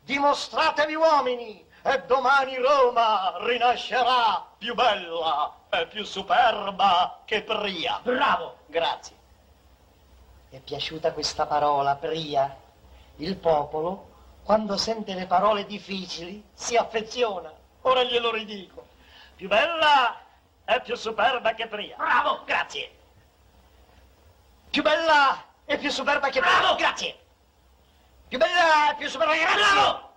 Dimostratevi uomini e domani Roma rinascerà più bella e più superba che Pria. Bravo! Grazie. È piaciuta questa parola, Pria? Il popolo, quando sente le parole difficili, si affeziona. Ora glielo ridico. Più bella e più superba che Pria. Bravo! Grazie! Più bella e più superba che Pria. Bravo! Grazie. Più bella e più superba che Pria. Bravo!